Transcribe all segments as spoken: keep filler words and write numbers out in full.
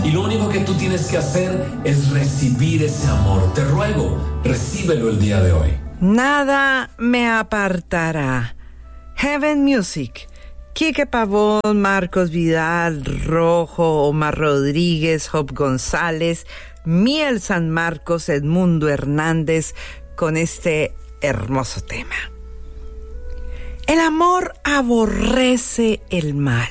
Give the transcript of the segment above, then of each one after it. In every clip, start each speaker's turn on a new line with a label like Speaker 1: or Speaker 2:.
Speaker 1: Y lo único que tú tienes que hacer es recibir ese amor. Te ruego, recíbelo el día de hoy.
Speaker 2: Nada me apartará. Heaven Music. Quique Pavón, Marcos Vidal, Rojo, Omar Rodríguez, Job González, Miel San Marcos, Edmundo Hernández, con este hermoso tema. El amor aborrece el mal.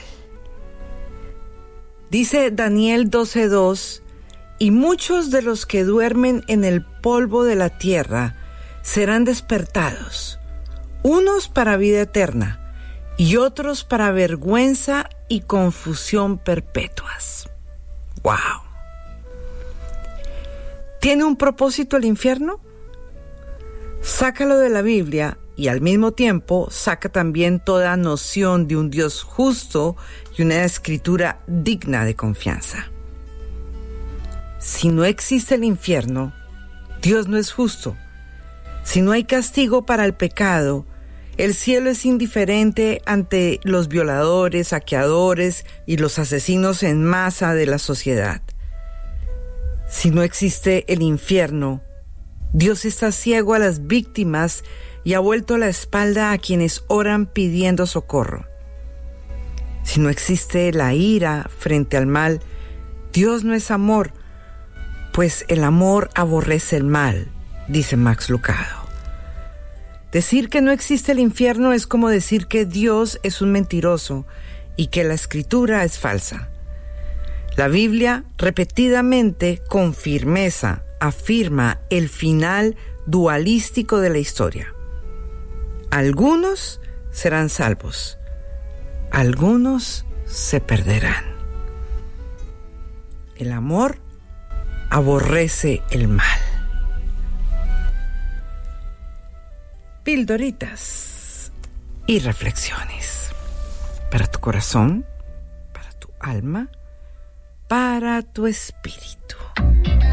Speaker 2: Dice Daniel doce dos, y muchos de los que duermen en el polvo de la tierra serán despertados, unos para vida eterna y otros para vergüenza y confusión perpetuas. ¡Wow! ¿Tiene un propósito el infierno? Sácalo de la Biblia y al mismo tiempo saca también toda noción de un Dios justo y una escritura digna de confianza. Si no existe el infierno, Dios no es justo. Si no hay castigo para el pecado, el cielo es indiferente ante los violadores, saqueadores y los asesinos en masa de la sociedad. Si no existe el infierno, Dios está ciego a las víctimas y ha vuelto la espalda a quienes oran pidiendo socorro. Si no existe la ira frente al mal, Dios no es amor, pues el amor aborrece el mal, dice Max Lucado. Decir que no existe el infierno es como decir que Dios es un mentiroso y que la escritura es falsa. La Biblia repetidamente, con firmeza, afirma el final dualístico de la historia. Algunos serán salvos, algunos se perderán. El amor aborrece el mal. Pildoritas y reflexiones para tu corazón, para tu alma, para tu espíritu.